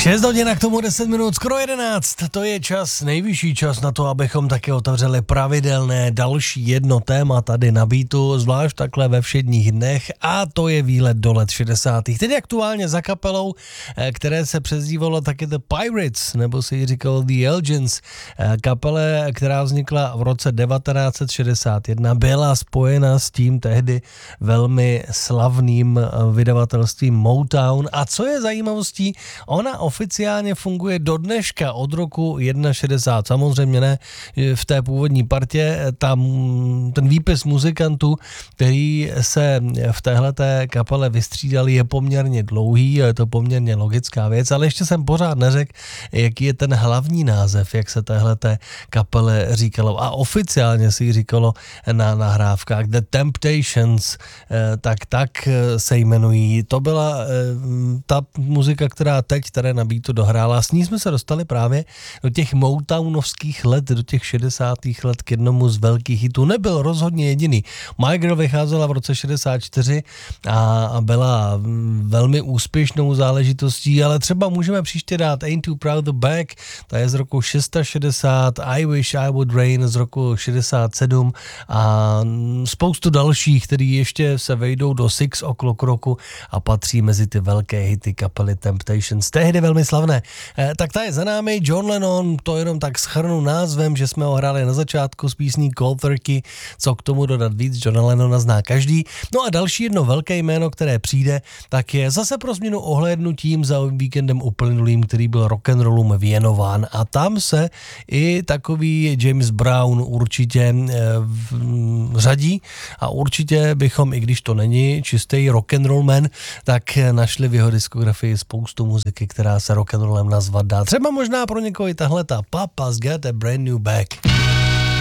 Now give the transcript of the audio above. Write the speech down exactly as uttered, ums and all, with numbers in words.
šest hodin a k tomu deset minut, skoro jedenáct. To je čas, nejvyšší čas na to, abychom také otevřeli pravidelné další jedno téma tady na Beatu, zvlášť takhle ve všedních dnech, a to je výlet do let šedesátých. Tedy aktuálně za kapelou, které se přezdívalo taky The Pirates, nebo se jí říkalo The Elgins. Kapele, která vznikla v roce devatenáct set šedesát jedna, byla spojena s tím tehdy velmi slavným vydavatelstvím Motown. A co je zajímavostí, ona oficiálně funguje do dneška od roku šedesát jedna. Samozřejmě ne v té původní partě, tam ten výpis muzikantů, který se v téhleté kapele vystřídali, je poměrně dlouhý, je to poměrně logická věc, ale ještě jsem pořád neřekl, jaký je ten hlavní název, jak se téhleté kapele říkalo. A oficiálně si ji říkalo na nahrávkách The Temptations, tak tak se jmenují. To byla ta muzika, která teď tady na Beatu dohrála. S ní jsme se dostali právě do těch Motownovských let, do těch šedesátých let k jednomu z velkých hitů. Nebyl rozhodně jediný. My Girl vycházela v roce šedesát čtyři a byla velmi úspěšnou záležitostí, ale třeba můžeme příště dát Ain't Too Proud to Back, ta je z roku šedesát šest, I Wish I Would Rain z roku šedesát sedm a spoustu dalších, který ještě se vejdou do Six O'Clock roku a patří mezi ty velké hity kapely Temptations. Tehdy velmi slavné. Eh, tak ta je za námi, John Lennon, to jenom tak shrnu názvem, že jsme ho hráli na začátku s písní Cold Turkey, co k tomu dodat víc, Johna Lennona zná každý. No a další jedno velké jméno, které přijde, tak je zase pro změnu ohlédnutím za víkendem uplynulým, který byl rock'n'rollům věnován, a tam se i takový James Brown určitě eh, řadí a určitě bychom, i když to není čistý rock'n'roll man, tak našli v jeho diskografii spoustu muziky, která se rock'n'rollem nazvat dá. Třeba možná pro někoho i tahleta Papa's Got a Brand New Bag.